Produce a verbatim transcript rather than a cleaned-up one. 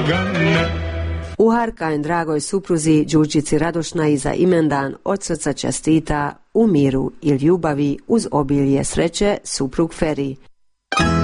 Uharkain dragoj supruzi Đurđici Radošnja i za imendan od srca čestita u miru i ljubavi uz obilje sreće suprug Feri.